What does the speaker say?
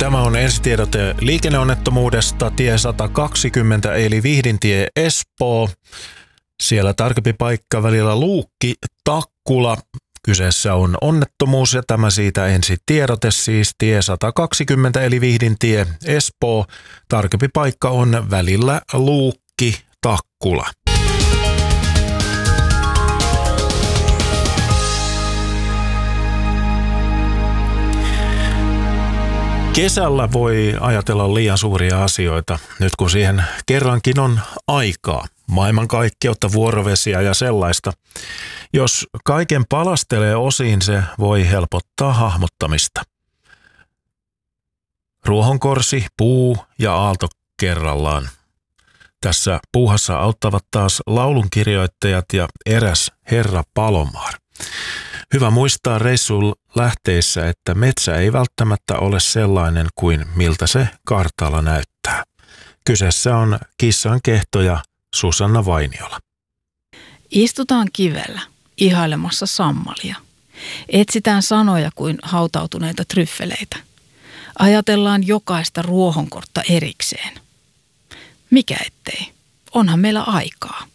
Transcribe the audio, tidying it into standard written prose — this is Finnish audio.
Tämä on ensitiedote liikenneonnettomuudesta tie 120 eli Vihdintie Espoo. Siellä tarkempi paikka välillä Luukki-Takkula. Kyseessä on onnettomuus ja tämä siitä ensitiedote siis tie 120 eli Vihdintie Espoo. Tarkempi paikka on välillä Luukki-Takkula. Kesällä voi ajatella liian suuria asioita, nyt kun siihen kerrankin on aikaa. Maailmankaikkeutta, vuorovesiä ja sellaista. Jos kaiken palastelee osiin, se voi helpottaa hahmottamista. Ruohonkorsi, puu ja aalto kerrallaan. Tässä puuhassa auttavat taas laulunkirjoittajat ja eräs herra Palomaar. Hyvä muistaa reissuun lähteissä, että metsä ei välttämättä ole sellainen kuin miltä se kartalla näyttää. Kyseessä on Kissan kehto ja Susanna Vainiola. Istutaan kivellä, ihailemassa sammalia. Etsitään sanoja kuin hautautuneita tryffeleitä. Ajatellaan jokaista ruohonkortta erikseen. Mikä ettei? Onhan meillä aikaa.